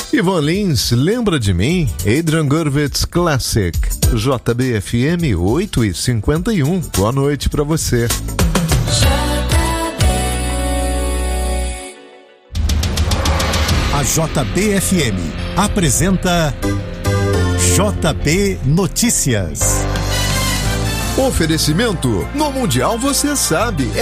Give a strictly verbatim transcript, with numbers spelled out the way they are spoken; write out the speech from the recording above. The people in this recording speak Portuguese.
Ivan Lins, Lembra de Mim? Adrian Gurvitz Classic. J B F M oito e cinquenta e um. Boa noite pra você. A J B F M apresenta J B Notícias. Oferecimento: no Mundial você sabe.